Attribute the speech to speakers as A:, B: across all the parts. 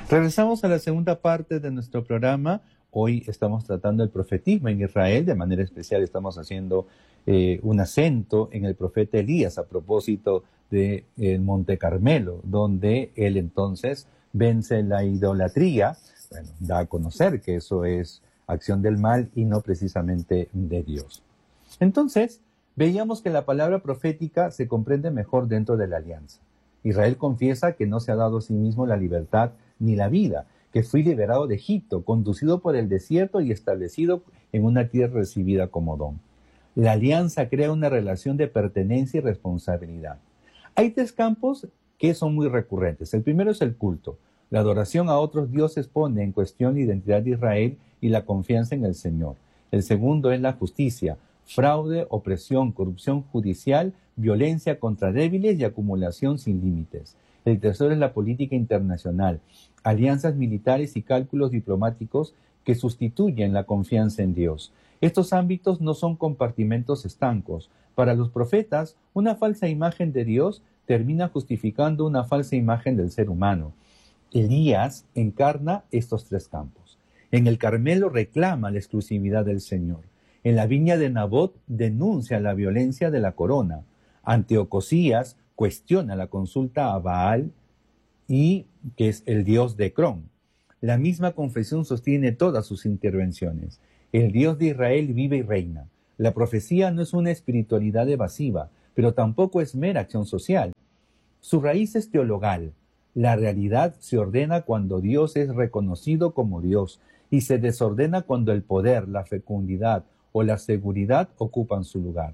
A: Regresamos a la segunda parte de nuestro programa. Hoy estamos tratando el profetismo en Israel. De manera especial estamos haciendo un acento en el profeta Elías a propósito del Monte Carmelo, donde él entonces vence la idolatría. Bueno, da a conocer que eso es acción del mal y no precisamente de Dios. Entonces, veíamos que la palabra profética se comprende mejor dentro de la alianza. Israel confiesa que no se ha dado a sí mismo la libertad ni la vida, que fue liberado de Egipto, conducido por el desierto y establecido en una tierra recibida como don. La alianza crea una relación de pertenencia y responsabilidad. Hay tres campos que son muy recurrentes. El primero es el culto. La adoración a otros dioses pone en cuestión la identidad de Israel y la confianza en el Señor. El segundo es la justicia. Fraude, opresión, corrupción judicial, violencia contra débiles y acumulación sin límites. El tercero es la política internacional, alianzas militares y cálculos diplomáticos que sustituyen la confianza en Dios. Estos ámbitos no son compartimentos estancos. Para los profetas, una falsa imagen de Dios termina justificando una falsa imagen del ser humano. Elías encarna estos tres campos. En el Carmelo reclama la exclusividad del Señor. En la viña de Nabot denuncia la violencia de la corona. Ante Ocosías cuestiona la consulta a Baal, y que es el dios de Ecrón. La misma confesión sostiene todas sus intervenciones. El Dios de Israel vive y reina. La profecía no es una espiritualidad evasiva, pero tampoco es mera acción social. Su raíz es teologal. La realidad se ordena cuando Dios es reconocido como Dios y se desordena cuando el poder, la fecundidad o la seguridad ocupan su lugar.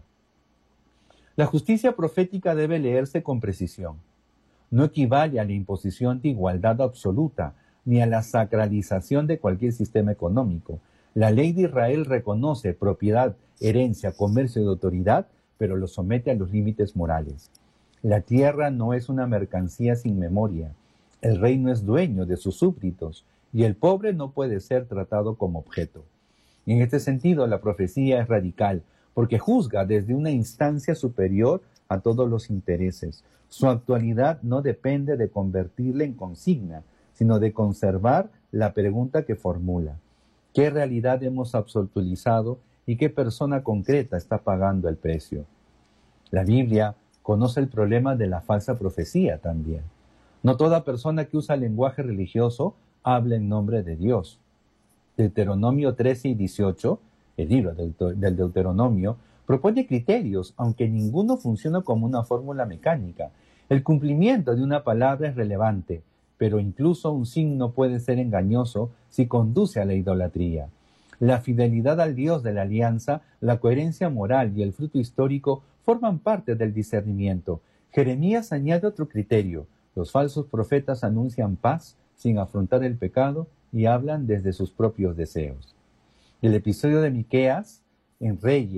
A: La justicia profética debe leerse con precisión. No equivale a la imposición de igualdad absoluta ni a la sacralización de cualquier sistema económico. La ley de Israel reconoce propiedad, herencia, comercio y autoridad, pero lo somete a los límites morales. La tierra no es una mercancía sin memoria. El rey no es dueño de sus súbditos y el pobre no puede ser tratado como objeto. En este sentido, la profecía es radical, porque juzga desde una instancia superior a todos los intereses. Su actualidad no depende de convertirla en consigna, sino de conservar la pregunta que formula. ¿Qué realidad hemos absolutizado y qué persona concreta está pagando el precio? La Biblia conoce el problema de la falsa profecía también. No toda persona que usa lenguaje religioso habla en nombre de Dios. Deuteronomio 13 y 18, el libro del Deuteronomio, propone criterios, aunque ninguno funciona como una fórmula mecánica. El cumplimiento de una palabra es relevante, pero incluso un signo puede ser engañoso si conduce a la idolatría. La fidelidad al Dios de la alianza, la coherencia moral y el fruto histórico forman parte del discernimiento. Jeremías añade otro criterio. Los falsos profetas anuncian paz sin afrontar el pecado y hablan desde sus propios deseos. El episodio de Miqueas en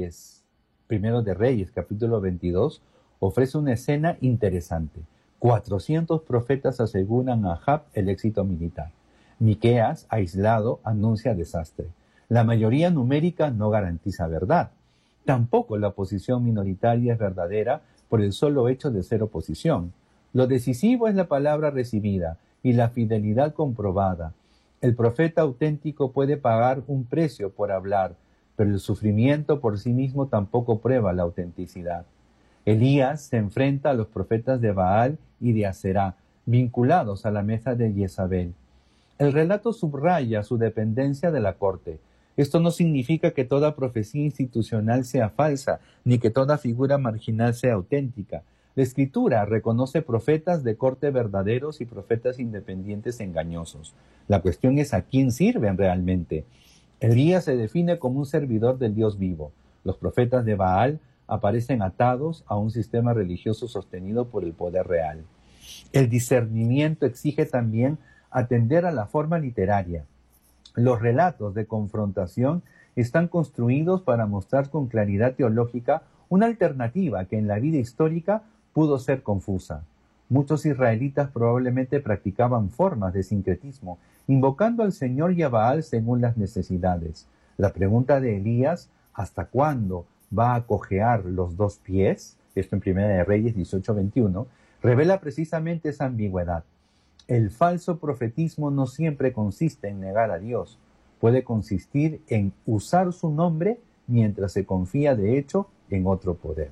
A: Primero de Reyes, capítulo 22, ofrece una escena interesante. 400 profetas aseguran a Ahab el éxito militar. Miqueas, aislado, anuncia desastre. La mayoría numérica no garantiza verdad. Tampoco la oposición minoritaria es verdadera por el solo hecho de ser oposición. Lo decisivo es la palabra recibida y la fidelidad comprobada. El profeta auténtico puede pagar un precio por hablar, pero el sufrimiento por sí mismo tampoco prueba la autenticidad. Elías se enfrenta a los profetas de Baal y de Aserá, vinculados a la mesa de Jezabel. El relato subraya su dependencia de la corte. Esto no significa que toda profecía institucional sea falsa, ni que toda figura marginal sea auténtica. La Escritura reconoce profetas de corte verdaderos y profetas independientes engañosos. La cuestión es a quién sirven realmente. Elías se define como un servidor del Dios vivo. Los profetas de Baal aparecen atados a un sistema religioso sostenido por el poder real. El discernimiento exige también atender a la forma literaria. Los relatos de confrontación están construidos para mostrar con claridad teológica una alternativa que en la vida histórica pudo ser confusa. Muchos israelitas probablemente practicaban formas de sincretismo, invocando al Señor y a Baal según las necesidades. La pregunta de Elías, ¿hasta cuándo va a cojear los dos pies? Esto en Primera de Reyes 18:21, revela precisamente esa ambigüedad. El falso profetismo no siempre consiste en negar a Dios. Puede consistir en usar su nombre mientras se confía de hecho en otro poder.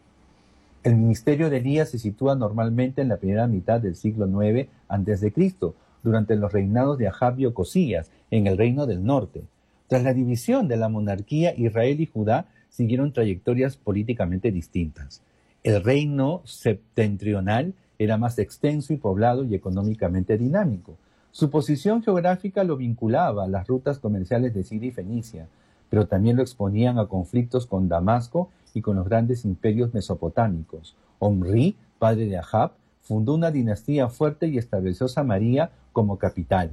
A: El ministerio de Elías se sitúa normalmente en la primera mitad del siglo IX a.C., durante los reinados de Ahab y Ocosías, en el reino del norte. Tras la división de la monarquía, Israel y Judá siguieron trayectorias políticamente distintas. El reino septentrional era más extenso y poblado y económicamente dinámico. Su posición geográfica lo vinculaba a las rutas comerciales de Siria y Fenicia, pero también lo exponían a conflictos con Damasco y con los grandes imperios mesopotámicos. Omri, padre de Ahab, fundó una dinastía fuerte y estableció Samaria como capital.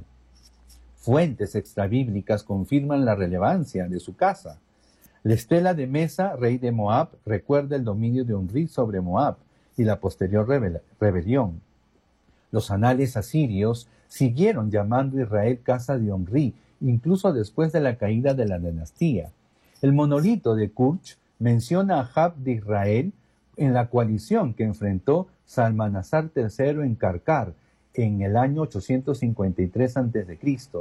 A: Fuentes extrabíblicas confirman la relevancia de su casa. La estela de Mesa, rey de Moab, recuerda el dominio de Omri sobre Moab y la posterior rebelión. Los anales asirios siguieron llamando a Israel casa de Omri, incluso después de la caída de la dinastía. El monolito de Kurch menciona a Ahab de Israel en la coalición que enfrentó Salmanasar III en Karkar en el año 853 a.C.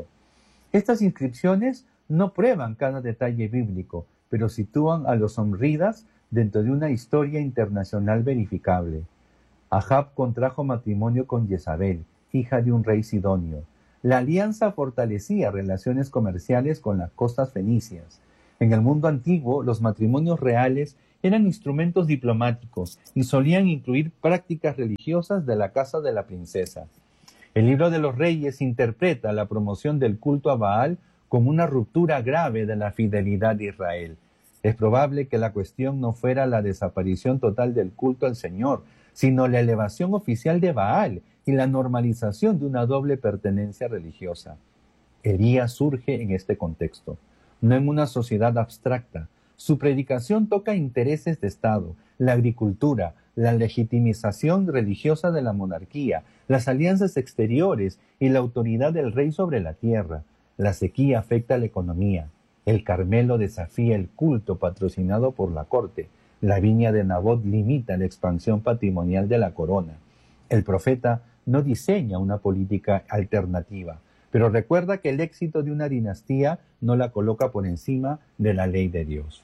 A: Estas inscripciones no prueban cada detalle bíblico, pero sitúan a los omridas dentro de una historia internacional verificable. Ahab contrajo matrimonio con Jezabel, hija de un rey sidonio. La alianza fortalecía relaciones comerciales con las costas fenicias. En el mundo antiguo, los matrimonios reales eran instrumentos diplomáticos y solían incluir prácticas religiosas de la casa de la princesa. El libro de los Reyes interpreta la promoción del culto a Baal como una ruptura grave de la fidelidad de Israel. Es probable que la cuestión no fuera la desaparición total del culto al Señor, sino la elevación oficial de Baal y la normalización de una doble pertenencia religiosa. Elías surge en este contexto, no en una sociedad abstracta. Su predicación toca intereses de Estado, la agricultura, la legitimización religiosa de la monarquía, las alianzas exteriores y la autoridad del rey sobre la tierra. La sequía afecta a la economía. El Carmelo desafía el culto patrocinado por la corte. La viña de Nabot limita la expansión patrimonial de la corona. El profeta no diseña una política alternativa, pero recuerda que el éxito de una dinastía no la coloca por encima de la ley de Dios.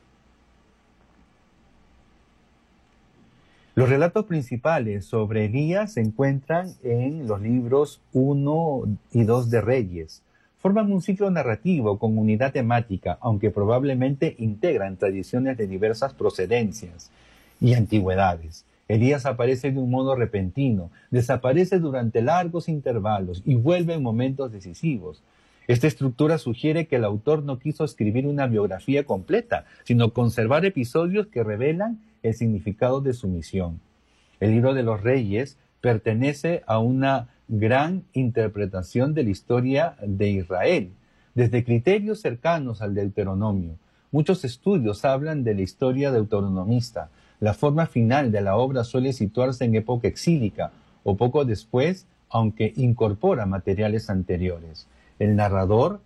A: Los relatos principales sobre Elías se encuentran en los libros 1 y 2 de Reyes. Forman un ciclo narrativo con unidad temática, aunque probablemente integran tradiciones de diversas procedencias y antigüedades. Elías aparece de un modo repentino, desaparece durante largos intervalos y vuelve en momentos decisivos. Esta estructura sugiere que el autor no quiso escribir una biografía completa, sino conservar episodios que revelan el significado de su misión. El libro de los Reyes pertenece a una gran interpretación de la historia de Israel, desde criterios cercanos al Deuteronomio. Muchos estudios hablan de la historia deuteronomista. La forma final de la obra suele situarse en época exílica o poco después, aunque incorpora materiales anteriores. El narrador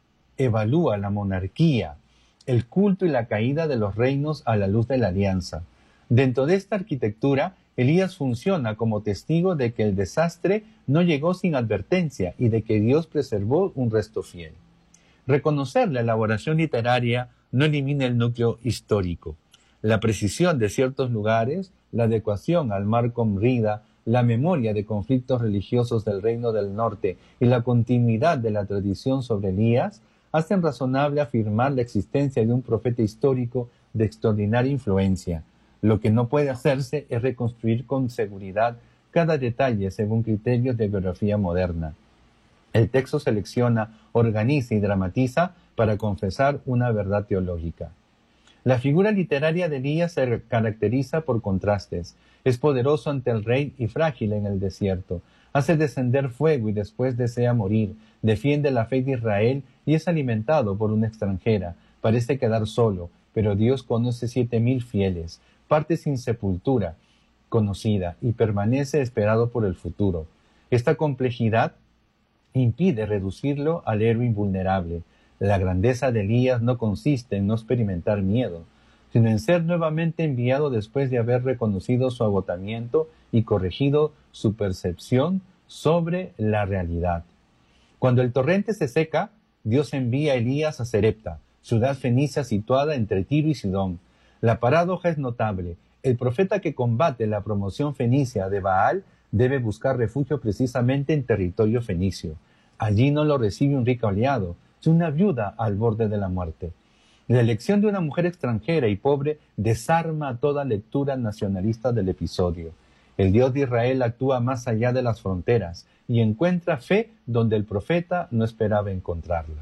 A: evalúa la monarquía, el culto y la caída de los reinos a la luz de la alianza. Dentro de esta arquitectura, Elías funciona como testigo de que el desastre no llegó sin advertencia y de que Dios preservó un resto fiel. Reconocer la elaboración literaria no elimina el núcleo histórico. La precisión de ciertos lugares, la adecuación al marco omrida, la memoria de conflictos religiosos del Reino del Norte y la continuidad de la tradición sobre Elías hacen razonable afirmar la existencia de un profeta histórico de extraordinaria influencia. Lo que no puede hacerse es reconstruir con seguridad cada detalle según criterios de biografía moderna. El texto selecciona, organiza y dramatiza para confesar una verdad teológica. La figura literaria de Elías se caracteriza por contrastes. Es poderoso ante el rey y frágil en el desierto. Hace descender fuego y después desea morir. Defiende la fe de Israel y es alimentado por una extranjera. Parece quedar solo, pero Dios conoce 7,000 fieles. Parte sin sepultura conocida y permanece esperado por el futuro. Esta complejidad impide reducirlo al héroe invulnerable. La grandeza de Elías no consiste en no experimentar miedo, sino en ser nuevamente enviado después de haber reconocido su agotamiento y corregido su percepción sobre la realidad. Cuando el torrente se seca, Dios envía a Elías a Sarepta, ciudad fenicia situada entre Tiro y Sidón. La paradoja es notable. El profeta que combate la promoción fenicia de Baal debe buscar refugio precisamente en territorio fenicio. Allí no lo recibe un rico aliado, sino una viuda al borde de la muerte. La elección de una mujer extranjera y pobre desarma toda lectura nacionalista del episodio. El Dios de Israel actúa más allá de las fronteras y encuentra fe donde el profeta no esperaba encontrarla.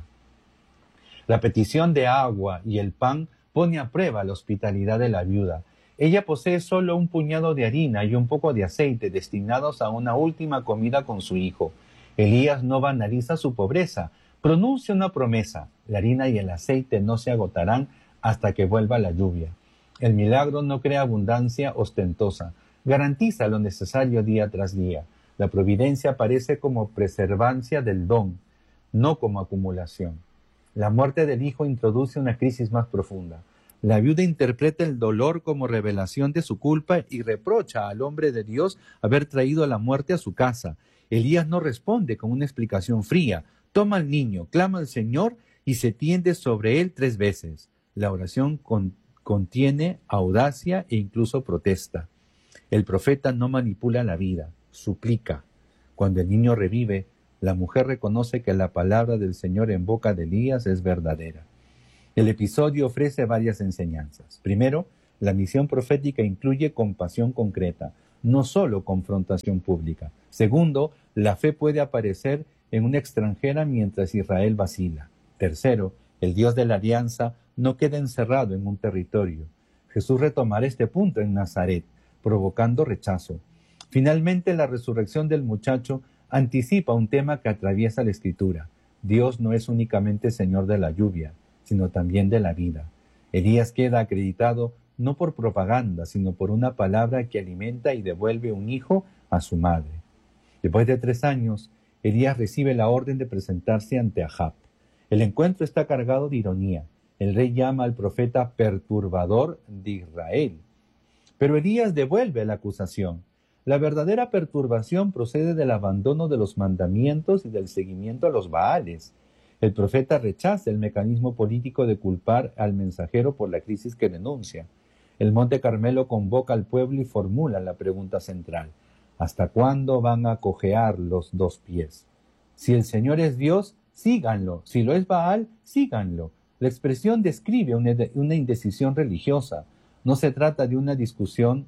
A: La petición de agua y el pan pone a prueba la hospitalidad de la viuda. Ella posee solo un puñado de harina y un poco de aceite destinados a una última comida con su hijo. Elías no banaliza su pobreza, pronuncia una promesa: la harina y el aceite no se agotarán hasta que vuelva la lluvia. El milagro no crea abundancia ostentosa, garantiza lo necesario día tras día. La providencia aparece como preservancia del don, no como acumulación. La muerte del hijo introduce una crisis más profunda. La viuda interpreta el dolor como revelación de su culpa y reprocha al hombre de Dios haber traído la muerte a su casa. Elías no responde con una explicación fría. Toma al niño, clama al Señor y se tiende sobre él 3 veces. La oración contiene audacia e incluso protesta. El profeta no manipula la vida, suplica. Cuando el niño revive, la mujer reconoce que la palabra del Señor en boca de Elías es verdadera. El episodio ofrece varias enseñanzas. Primero, la misión profética incluye compasión concreta, no solo confrontación pública. Segundo, la fe puede aparecer en una extranjera mientras Israel vacila. Tercero, el Dios de la alianza no queda encerrado en un territorio. Jesús retomará este punto en Nazaret, provocando rechazo. Finalmente, la resurrección del muchacho anticipa un tema que atraviesa la Escritura. Dios no es únicamente Señor de la lluvia, sino también de la vida. Elías queda acreditado no por propaganda, sino por una palabra que alimenta y devuelve un hijo a su madre. Después de 3 años, Elías recibe la orden de presentarse ante Ahab. El encuentro está cargado de ironía. El rey llama al profeta perturbador de Israel. Pero Elías devuelve la acusación. La verdadera perturbación procede del abandono de los mandamientos y del seguimiento a los Baales. El profeta rechaza el mecanismo político de culpar al mensajero por la crisis que denuncia. El Monte Carmelo convoca al pueblo y formula la pregunta central: ¿hasta cuándo van a cojear los 2 pies? Si el Señor es Dios, síganlo. Si lo es Baal, síganlo. La expresión describe una indecisión religiosa. No se trata de una discusión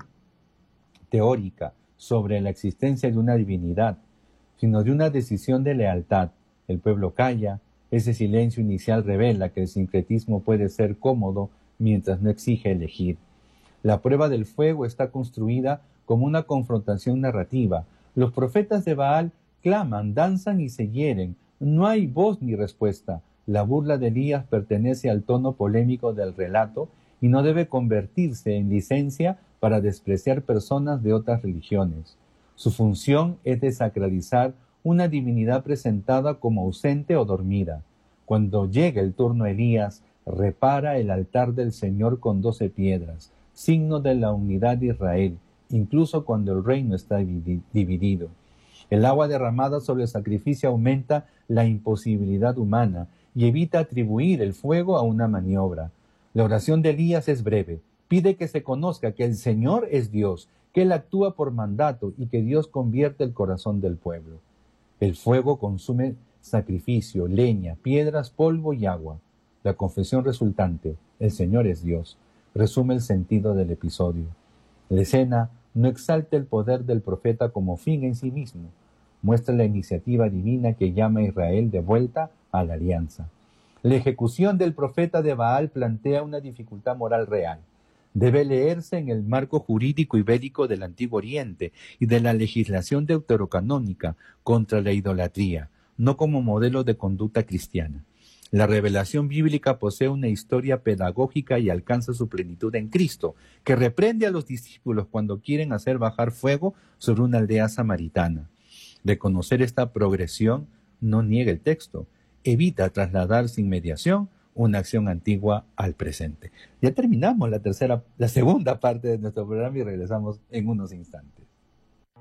A: teórica sobre la existencia de una divinidad, sino de una decisión de lealtad. El pueblo calla. Ese silencio inicial revela que el sincretismo puede ser cómodo mientras no exige elegir. La prueba del fuego está construida como una confrontación narrativa. Los profetas de Baal claman, danzan y se hieren. No hay voz ni respuesta. La burla de Elías pertenece al tono polémico del relato y no debe convertirse en licencia para despreciar personas de otras religiones. Su función es desacralizar una divinidad presentada como ausente o dormida. Cuando llega el turno a Elías, repara el altar del Señor con 12 piedras, signo de la unidad de Israel, incluso cuando el reino está dividido. El agua derramada sobre el sacrificio aumenta la imposibilidad humana y evita atribuir el fuego a una maniobra. La oración de Elías es breve. Pide que se conozca que el Señor es Dios, que Él actúa por mandato y que Dios convierte el corazón del pueblo. El fuego consume sacrificio, leña, piedras, polvo y agua. La confesión resultante, el Señor es Dios, resume el sentido del episodio. La escena no exalta el poder del profeta como fin en sí mismo, muestra la iniciativa divina que llama a Israel de vuelta a la alianza. La ejecución del profeta de Baal plantea una dificultad moral real. Debe leerse en el marco jurídico y bélico del Antiguo Oriente y de la legislación deuterocanónica contra la idolatría, no como modelo de conducta cristiana. La revelación bíblica posee una historia pedagógica y alcanza su plenitud en Cristo, que reprende a los discípulos cuando quieren hacer bajar fuego sobre una aldea samaritana. Reconocer esta progresión no niega el texto, evita trasladar sin mediación una acción antigua al presente. Ya terminamos la segunda parte de nuestro programa y regresamos en unos instantes.